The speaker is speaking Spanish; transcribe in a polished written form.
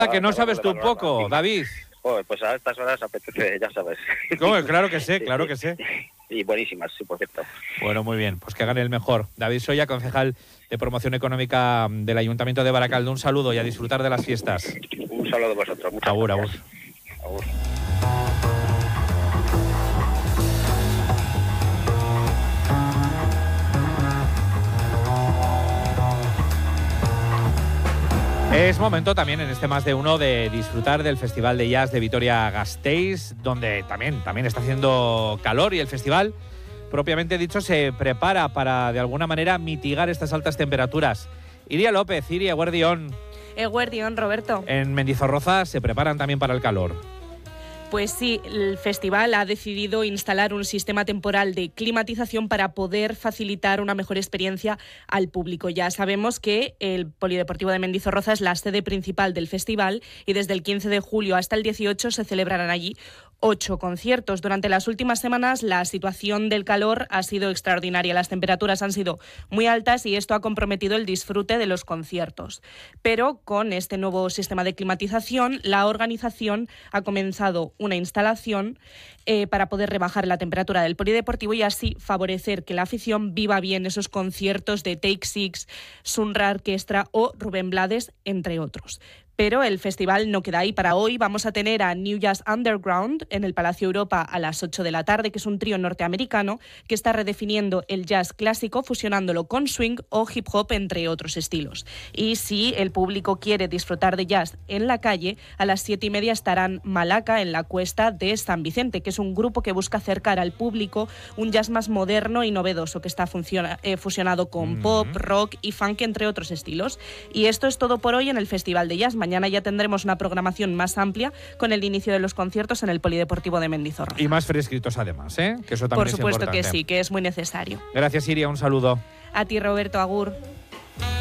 Que no sabes tú un poco, David. Joder, pues a estas horas apetece, ya sabes. ¿Cómo? Claro que sé, claro que sé. Y buenísimas, sí, por cierto. Bueno, muy bien, pues que hagan el mejor. David Soya, concejal de Promoción Económica del Ayuntamiento de Baracaldo. Un saludo y a disfrutar de las fiestas. Un saludo de vosotros. Muchas agur, gracias. Agur. Es momento también en este Más de Uno de disfrutar del Festival de Jazz de Vitoria-Gasteiz, donde también está haciendo calor y el festival, propiamente dicho, se prepara para de alguna manera mitigar estas altas temperaturas. Iria López, Iria, Eguerdión. Eguerdión, Roberto. En Mendizorroza se preparan también para el calor. Pues sí, el festival ha decidido instalar un sistema temporal de climatización para poder facilitar una mejor experiencia al público. Ya sabemos que el Polideportivo de Mendizorroza es la sede principal del festival y desde el 15 de julio hasta el 18 se celebrarán allí 8 conciertos. Durante las últimas semanas la situación del calor ha sido extraordinaria. Las temperaturas han sido muy altas y esto ha comprometido el disfrute de los conciertos. Pero con este nuevo sistema de climatización, la organización ha comenzado una instalación para poder rebajar la temperatura del polideportivo y así favorecer que la afición viva bien esos conciertos de Take Six, Sun Ra Orquestra o Rubén Blades, entre otros. Pero el festival no queda ahí. Para hoy vamos a tener a New Jazz Underground en el Palacio Europa a las 8 de la tarde, que es un trío norteamericano que está redefiniendo el jazz clásico, fusionándolo con swing o hip hop, entre otros estilos. Y si el público quiere disfrutar de jazz en la calle, a las 7:30 estarán Malaca en la Cuesta de San Vicente, que es un grupo que busca acercar al público un jazz más moderno y novedoso, que está fusionado con pop, rock y funk, entre otros estilos. Y esto es todo por hoy en el Festival de Jazz. Mañana ya tendremos una programación más amplia con el inicio de los conciertos en el Polideportivo de Mendizorroza. Y más fresquitos además, ¿eh? Que eso también por supuesto es importante. que sí, que es muy necesario. Gracias, Iria, un saludo. A ti, Roberto, agur.